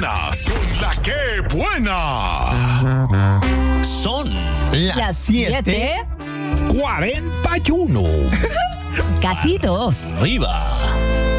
mañanas son la que buena. Son Las 7:41. Casi 2. Arriba.